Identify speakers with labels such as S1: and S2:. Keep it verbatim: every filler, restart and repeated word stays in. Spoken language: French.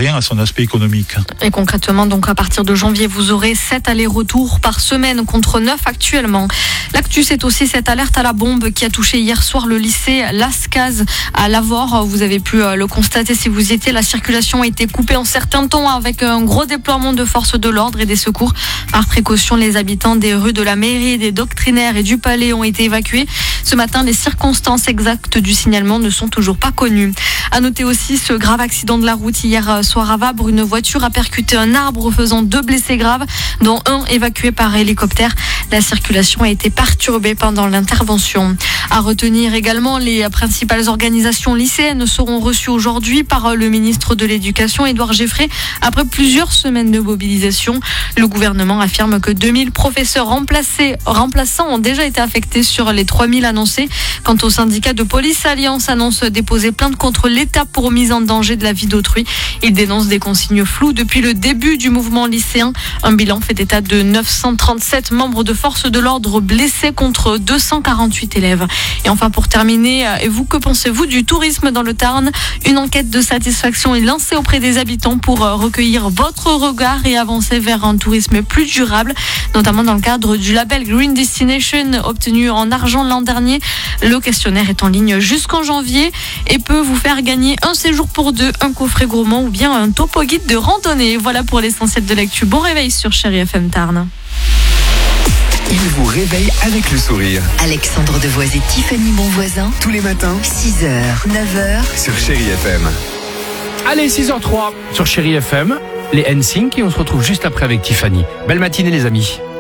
S1: rien à son aspect économique.
S2: Et concrètement, donc à partir de janvier, vous aurez sept allers-retours par semaine contre neuf actuellement. L'actu, c'est aussi cette alerte à la bombe qui a touché hier soir le lycée Lascaz à Lavore. Vous avez pu le constater si vous y étiez. La circulation a été coupée en certains temps avec un gros déploiement de forces de l'ordre et des secours. Par précaution, les habitants des rues de la mairie, des doctrinaires et du palais ont été évacués. Ce matin, les circonstances exactes du signalement ne sont toujours pas connues. À noter aussi ce grave accident de la route hier soir à Vabre. Une voiture a percuté un arbre faisant deux blessés graves, dont un évacué par hélicoptère. La circulation a été perturbée pendant l'intervention. À retenir également, les principales organisations lycéennes seront reçues aujourd'hui par le ministre de l'Éducation, Édouard Geffray, après plusieurs semaines de mobilisation. Le gouvernement affirme que deux mille professeurs remplacés, remplaçants ont déjà été affectés sur les trois mille annoncés. Quant au syndicat de police, Alliance annonce déposer plainte contre l'État pour mise en danger de la vie d'autrui. Il dénonce des consignes floues depuis le début du mouvement lycéen. Un bilan fait état de neuf cent trente-sept membres de force de l'ordre blessés contre deux cent quarante-huit élèves. Et enfin, pour terminer, et vous, que pensez-vous du tourisme dans le Tarn ? Une enquête de satisfaction est lancée auprès des habitants pour recueillir votre regard et avancer vers un tourisme plus durable, notamment dans le cadre du label Green Destination obtenu en argent l'an dernier. Le questionnaire est en ligne jusqu'en janvier et peut vous faire gagner un séjour pour deux, un coffret gourmand ou bien un topo guide de randonnée. Voilà pour l'essentiel de l'actu. Bon réveil sur Chérie F M Tarn.
S3: Il vous réveille avec le sourire.
S4: Alexandre Devoise et Tiffany Bonvoisin.
S3: Tous les matins,
S4: six heures, neuf heures.
S3: sur Chérie F M.
S5: Allez, six heures zéro trois sur Chérie F M, les N cinq et on se retrouve juste après avec Tiffany. Belle matinée les amis.